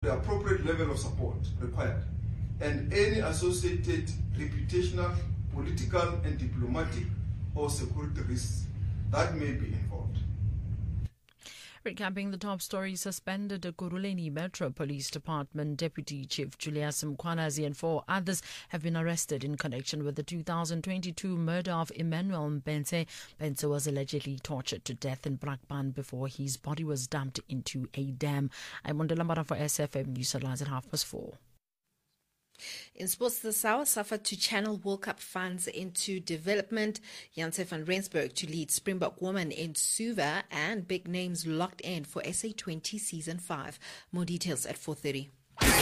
the appropriate level of support required, and any associated reputational, political and diplomatic or security risks that may be involved. Recapping the top story, suspended Kuruleni Metro Police Department Deputy Chief Julius Mkhwanazi and 4 others have been arrested in connection with the 2022 murder of Emmanuel Mbenze. Mbenze was allegedly tortured to death in Brakpan before his body was dumped into a dam. I'm Mondela Mara for SFM News Headlines at 4:30. In sports, the South suffered to channel World Cup funds into development. Janse van Rensburg to lead Springbok women in Suva, and big names locked in for SA20 Season 5. More details at 4:30.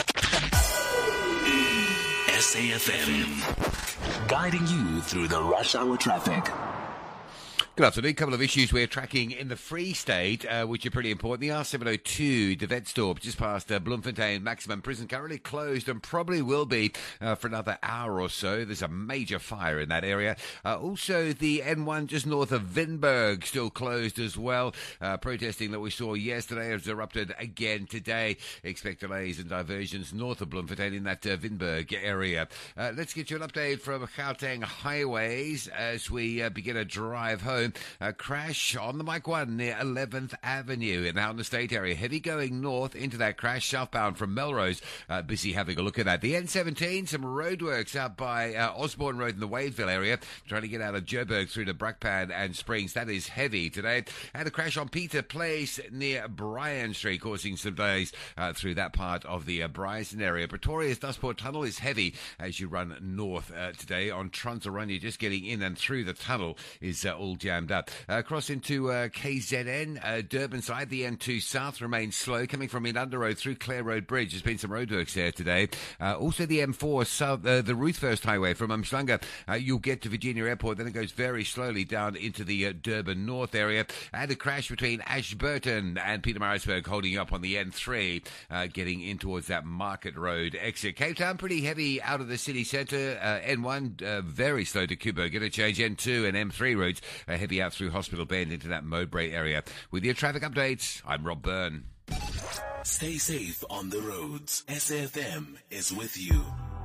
SAFM, guiding you through the rush hour traffic. Good afternoon. A couple of issues we're tracking in the Free State, which are pretty important. The R702, the Wetsdorp, just past Bloemfontein Maximum Prison, currently closed and probably will be for another hour or so. There's a major fire in that area. Also, the N1 just north of Wynberg, still closed as well. Protesting that we saw yesterday has erupted again today. Expect delays and diversions north of Bloemfontein in that Wynberg area. Let's get you an update from Gauteng Highways as we begin a drive home. A crash on the Mike 1 near 11th Avenue in the Houghton Estate area. Heavy going north into that crash, southbound from Melrose. Busy having a look at that. The N17, some roadworks out by Osborne Road in the Wadeville area. Trying to get out of Joburg through to Brakpan and Springs. That is heavy today. Had a crash on Peter Place near Bryan Street, causing some delays through that part of the Bryson area. Pretoria's Dustport Tunnel is heavy as you run north today. On Transaranya, just getting in and through the tunnel is all jammed up. Across into KZN, Durban side, the N2 South remains slow. Coming from Inanda Road through Clare Road Bridge, there's been some roadworks there today. Also the M4 South, the Ruthfirst Highway from Umhlanga, you'll get to Virginia Airport, then it goes very slowly down into the Durban North area. And a crash between Ashburton and Pietermaritzburg, holding you up on the N3, getting in towards that Market Road exit. Cape Town, pretty heavy out of the city centre. N1, very slow to Kubo. Interchange N2 and M3 roads, heavy out through Hospital Bend into that Mowbray area. With your traffic updates, I'm Rob Byrne. Stay safe on the roads. SAFM is with you.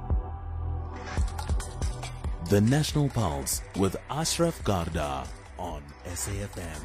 The National Pulse with Ashraf Garda on SAFM.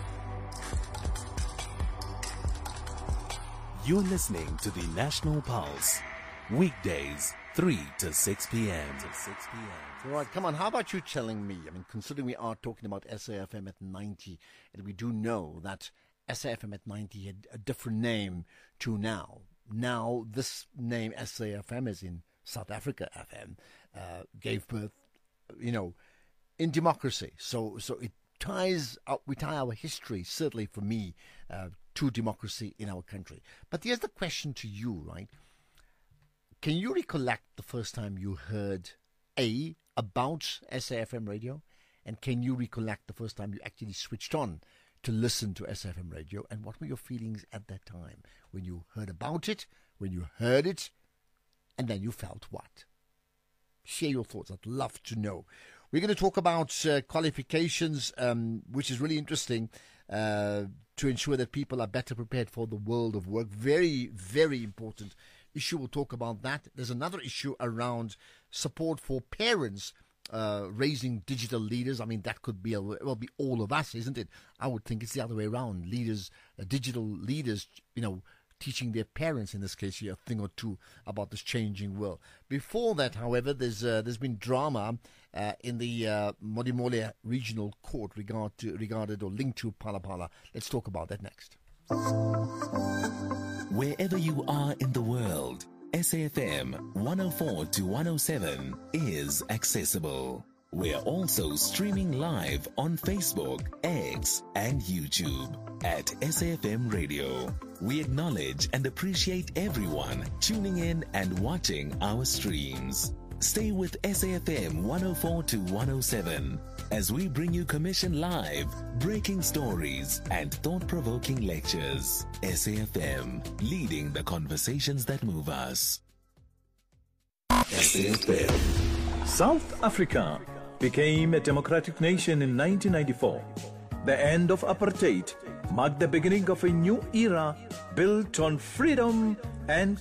You're listening to the National Pulse. Weekdays, 3 to 6 p.m. Right, come on, how about you telling me, considering we are talking about SAFM at 90, and we do know that SAFM at 90 had a different name to now. Now, this name, SAFM, is in South Africa FM, gave birth, in democracy. So it ties up, we tie our history, certainly for me, to democracy in our country. But here's the question to you, right? Can you recollect the first time you heard about SAFM radio? And can you recollect the first time you actually switched on to listen to SAFM radio? And what were your feelings at that time when you heard about it, when you heard it, and then you felt what? Share your thoughts. I'd love to know. We're going to talk about qualifications, which is really interesting, to ensure that people are better prepared for the world of work. Very, very important issue. We'll talk about that. There's another issue around support for parents raising digital leaders. That could be be all of us, isn't it? I would think it's the other way around. Leaders, digital leaders, teaching their parents, in this case, a thing or two about this changing world. Before that, however, there's been drama in the Modimolle Regional Court regarded or linked to Phala. Let's talk about that next. Wherever you are in the world, SAFM 104 to 107 is accessible. We're also streaming live on Facebook, X, and YouTube at SAFM Radio. We acknowledge and appreciate everyone tuning in and watching our streams. Stay with SAFM 104 to 107 as we bring you commission live, breaking stories, and thought-provoking lectures. SAFM, leading the conversations that move us. SAFM. South Africa became a democratic nation in 1994. The end of apartheid marked the beginning of a new era built on freedom and